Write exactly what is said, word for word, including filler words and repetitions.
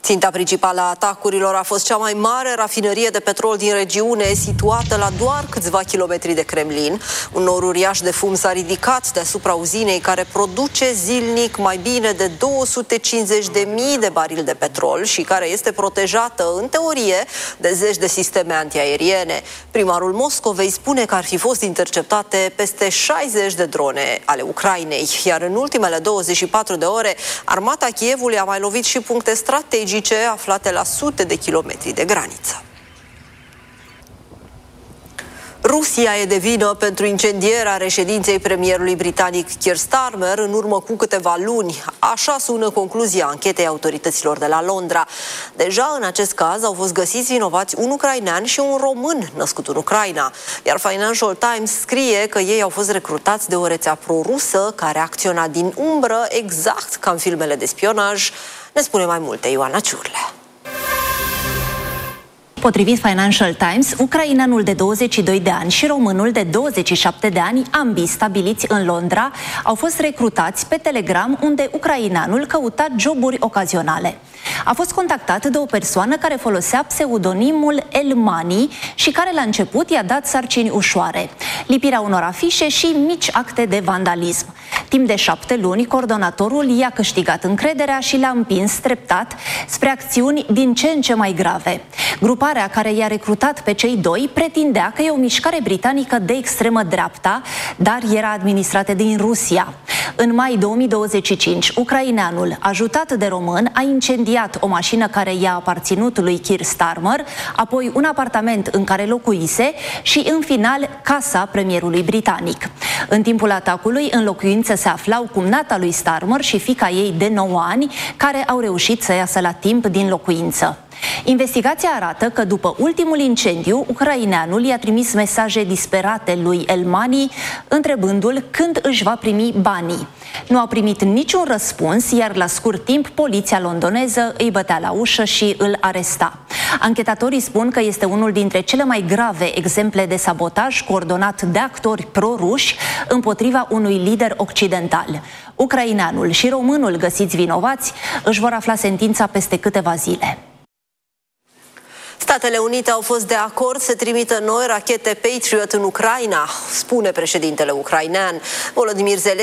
Ținta principală a atacurilor a fost cea mai mare rafinărie de petrol din regiune, situată la doar câțiva kilometri de Kremlin. Un nor uriaș de fum s-a ridicat deasupra uzinei, care produce zilnic mai bine de două sute cincizeci de mii de barili de petrol și care este protejată, în teorie, de zeci de sisteme antiaeriene. Primarul Moscovei spune că ar fi fost interceptate peste șaizeci de drone ale Ucrainei, iar în ultimele douăzeci și patru de ore, armata Kievului a mai lovit și puncte strategice aflate la sute de kilometri de graniță. Rusia e de vină pentru incendierea reședinței premierului britanic Keir Starmer în urmă cu câteva luni. Așa sună concluzia anchetei autorităților de la Londra. Deja în acest caz au fost găsiți vinovați un ucrainean și un român născut în Ucraina. Iar Financial Times scrie că ei au fost recrutați de o rețea pro-rusă care acționa din umbră, exact ca în filmele de spionaj. Ne spune mai multe Ioana Ciurlea. Potrivit Financial Times, ucraineanul de douăzeci și doi de ani și românul de douăzeci și șapte de ani, ambii stabiliți în Londra, au fost recrutați pe Telegram, unde ucraineanul căuta joburi ocazionale. A fost contactat de o persoană care folosea pseudonimul Elmani și care la început i-a dat sarcini ușoare: lipirea unor afișe și mici acte de vandalism. Timp de șapte luni, coordonatorul i-a câștigat încrederea și l-a împins treptat spre acțiuni din ce în ce mai grave. Gruparea care i-a recrutat pe cei doi pretindea că e o mișcare britanică de extremă dreapta, dar era administrată din Rusia. În mai două mii douăzeci și cinci, ucraineanul, ajutat de român, a incendiat o mașină care i-a aparținut lui Keir Starmer, apoi un apartament în care locuise și, în final, casa premierului britanic. În timpul atacului, în locuință se aflau cumnata lui Starmer și fiica ei de nouă ani, care au reușit să iasă la timp din locuință. Investigația arată că după ultimul incendiu, ucraineanul i-a trimis mesaje disperate lui Elmani, întrebându-l când își va primi banii. Nu a primit niciun răspuns, iar la scurt timp, poliția londoneză îi bătea la ușă și îl aresta. Anchetatorii spun că este unul dintre cele mai grave exemple de sabotaj coordonat de actori pro-ruși împotriva unui lider occidental. Ucraineanul și românul găsiți vinovați își vor afla sentința peste câteva zile. Statele Unite au fost de acord să trimită noi rachete Patriot în Ucraina, spune președintele ucrainean. Volodymyr Zelensky